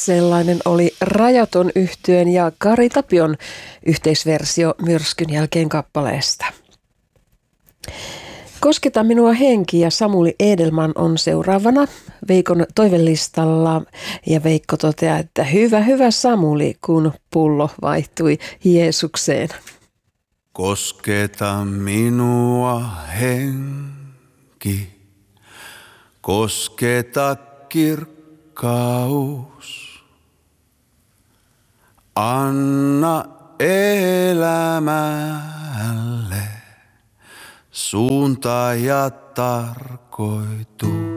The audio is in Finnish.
Sellainen oli Rajaton yhtyeen ja Kari Tapion yhteisversio Myrskyn jälkeen kappaleesta. Kosketa minua henki ja Samuli Edelman on seuraavana Veikon toivelistalla. Ja Veikko toteaa, että hyvä Samuli, kun pullo vaihtui Jeesukseen. Kosketa minua henki, kosketa kirkkaus. Anna elämälle suunta ja tarkoitus.